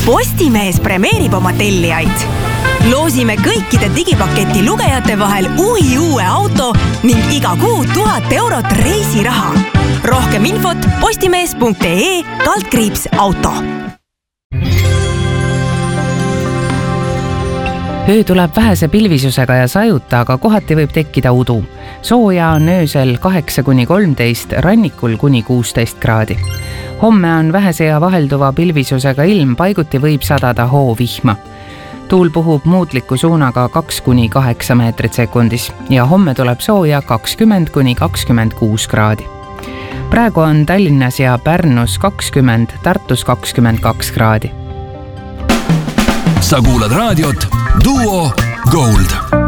Postimees premeerib oma tellijaid. Loosime kõikide digipaketi lugejate vahel uue auto ning iga kuu 1000 eurot reisiraha. Rohkem infot postimees.ee/auto. Öö tuleb vähese pilvisusega ja sajuta, aga kohati võib tekkida udu. Sooja on öösel 8-13, rannikul kuni 16 kraadi. Homme on vähese ja vahelduva pilvisusega ilm, paiguti võib sadada hoovihma. Tuul puhub muutliku suunaga 2-8 meetrit sekundis ja homme tuleb sooja 20-26 kraadi. Praegu on Tallinnas ja Pärnus 20, Tartus 22 kraadi. Sa kuulad raadiot Duo Gold.